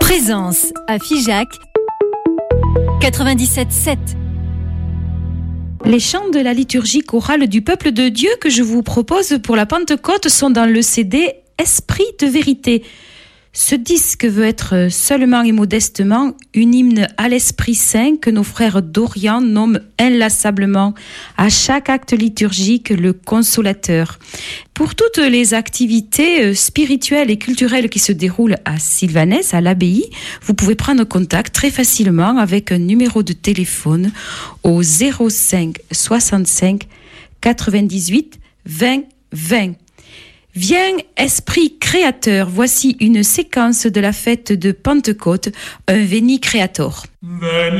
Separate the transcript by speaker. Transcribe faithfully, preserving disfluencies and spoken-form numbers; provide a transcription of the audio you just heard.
Speaker 1: Présence à Figeac quatre-vingt-dix-sept sept.
Speaker 2: Les chants de la liturgie chorale du peuple de Dieu que je vous propose pour la Pentecôte sont dans le C D Esprit de vérité. Ce disque veut être seulement et modestement une hymne à l'Esprit Saint que nos frères d'Orient nomment inlassablement à chaque acte liturgique le Consolateur. Pour toutes les activités spirituelles et culturelles qui se déroulent à Sylvanès, à l'abbaye, vous pouvez prendre contact très facilement avec un numéro de téléphone au zéro cinq soixante-cinq quatre-vingt-dix-huit vingt vingt. Viens, Esprit Créateur, voici une séquence de la fête de Pentecôte, un Veni Creator.